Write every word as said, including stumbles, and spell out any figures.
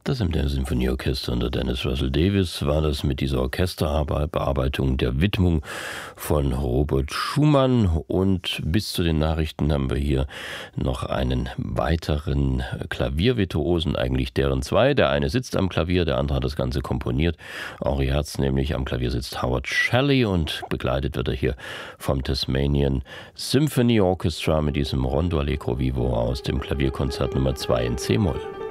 Das M D R Symphonieorchester unter Dennis Russell Davis war das mit dieser Orchesterbearbeitung der Widmung von Robert Schumann. Und bis zu den Nachrichten haben wir hier noch einen weiteren Klaviervirtuosen, eigentlich deren zwei. Der eine sitzt am Klavier, der andere hat das Ganze komponiert. Henri Herz nämlich, am Klavier sitzt Howard Shelley und begleitet wird er hier vom Tasmanian Symphony Orchestra mit diesem Rondo Allegro Vivo aus dem Klavierkonzert Nummer zwei in C-Moll.